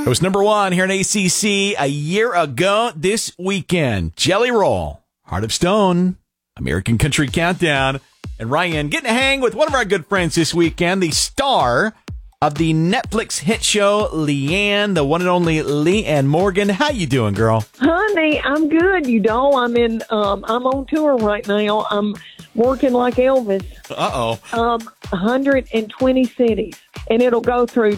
It was number one here in ACC a year ago this weekend. Jelly Roll, Heart of Stone, American Country Countdown. And Ryan getting to hang with one of our good friends this weekend, the star of the Netflix hit show, Leanne, the one and only Leanne Morgan. How you doing, girl? Honey, I'm good. I'm on tour right now. I'm working like Elvis. 120 cities. And it'll go through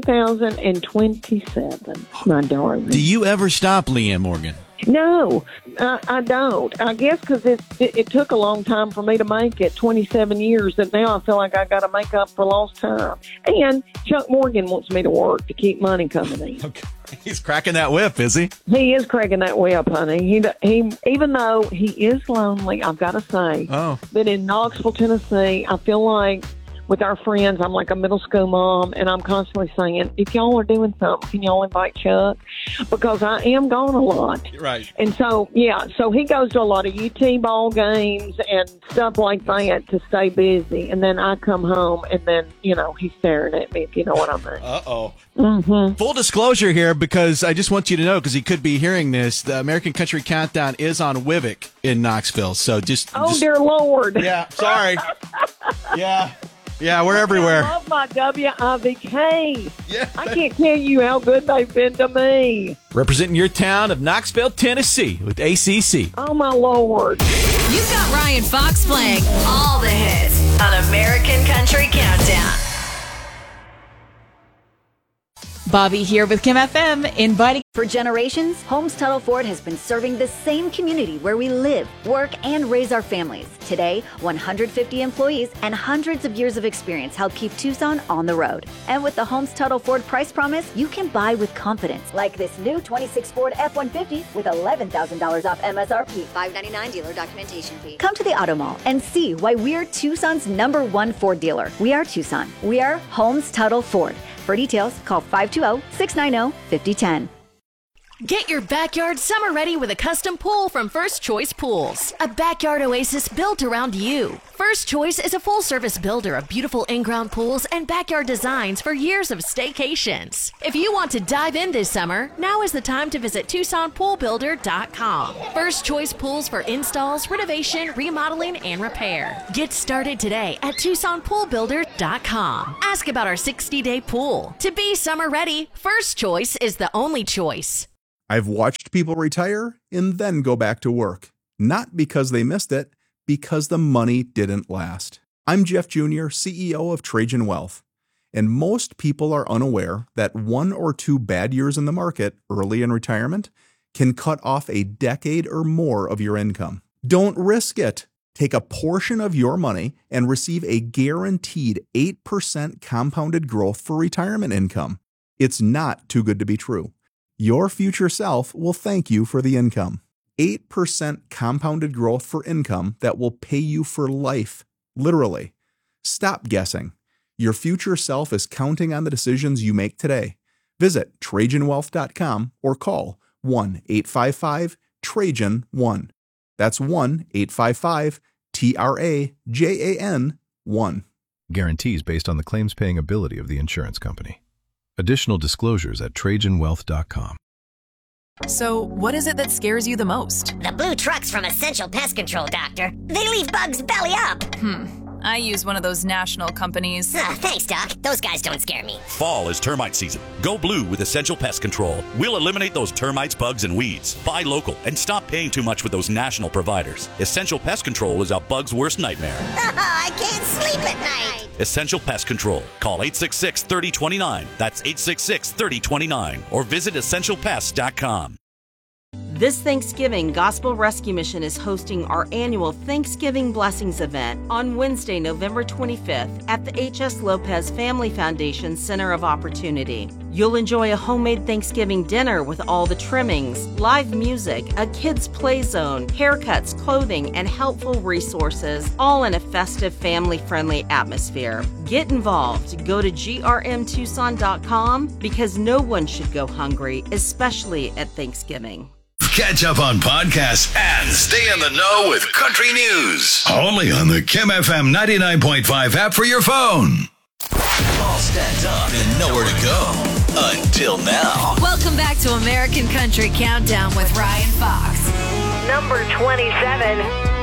2027, my darling. Do you ever stop, Leanne Morgan? No, I don't. I guess because it took a long time for me to make it, 27 years, and now I feel like I got to make up for lost time. And Chuck Morgan wants me to work to keep money coming in. Okay. He's cracking that whip, is he? He is cracking that whip, honey. He even though he is lonely, I've got to say, that in Knoxville, Tennessee, I feel like with our friends, I'm like a middle school mom, and I'm constantly saying, if y'all are doing something, can y'all invite Chuck? Because I am gone a lot. Right. And so, so he goes to a lot of UT ball games and stuff like that to stay busy. And then I come home, and then, he's staring at me, if you know what I mean. Uh-oh. Mm-hmm. Full disclosure here, because I just want you to know, because he could be hearing this, the American Country Countdown is on Wivic in Knoxville. So dear Lord. Yeah, sorry. Yeah, we're everywhere. I love my WIVK. Yeah. I can't tell you how good they've been to me. Representing your town of Knoxville, Tennessee with ACC. Oh, my Lord. You've got Ryan Fox playing all the hits on American Country Countdown. Bobby here with Kim FM, inviting. For generations, Holmes Tuttle Ford has been serving the same community where we live, work, and raise our families. Today, 150 employees and hundreds of years of experience help keep Tucson on the road. And with the Holmes Tuttle Ford price promise, you can buy with confidence. Like this new 26 Ford F-150 with $11,000 off MSRP. $599 dealer documentation fee. Come to the Auto Mall and see why we're Tucson's #1 Ford dealer. We are Tucson. We are Holmes Tuttle Ford. For details, call 520-690-5010. Get your backyard summer ready with a custom pool from First Choice Pools. A backyard oasis built around you. First Choice is a full-service builder of beautiful in-ground pools and backyard designs for years of staycations. If you want to dive in this summer, now is the time to visit TucsonPoolBuilder.com. First Choice Pools for installs, renovation, remodeling, and repair. Get started today at TucsonPoolBuilder.com. Ask about our 60-day pool. To be summer ready, First Choice is the only choice. I've watched people retire and then go back to work. Not because they missed it, because the money didn't last. I'm Jeff Jr., CEO of Trajan Wealth. And most people are unaware that 1 or 2 bad years in the market early in retirement can cut off a decade or more of your income. Don't risk it. Take a portion of your money and receive a guaranteed 8% compounded growth for retirement income. It's not too good to be true. Your future self will thank you for the income. 8% compounded growth for income that will pay you for life, literally. Stop guessing. Your future self is counting on the decisions you make today. Visit TrajanWealth.com or call 1-855-TRAJAN-1. That's 1-855-TRAJAN-1. Guarantees based on the claims-paying ability of the insurance company. Additional disclosures at TrajanWealth.com. So, what is it that scares you the most? The blue trucks from Essential Pest Control, Doctor. They leave bugs belly up. I use one of those national companies. Thanks, Doc. Those guys don't scare me. Fall is termite season. Go blue with Essential Pest Control. We'll eliminate those termites, bugs, and weeds. Buy local and stop paying too much with those national providers. Essential Pest Control is a bug's worst nightmare. I can't sleep at night. Essential Pest Control. Call 866-3029. That's 866-3029. Or visit essentialpest.com. This Thanksgiving, Gospel Rescue Mission is hosting our annual Thanksgiving Blessings event on Wednesday, November 25th at the H.S. Lopez Family Foundation Center of Opportunity. You'll enjoy a homemade Thanksgiving dinner with all the trimmings, live music, a kids' play zone, haircuts, clothing, and helpful resources, all in a festive, family-friendly atmosphere. Get involved. Go to grmtucson.com because no one should go hungry, especially at Thanksgiving. Catch up on podcasts and stay in the know with country news. Only on the Kim FM 99.5 app for your phone. All stacked up and nowhere to go. Till now. Welcome back to American Country Countdown with Ryan Fox. Number 27.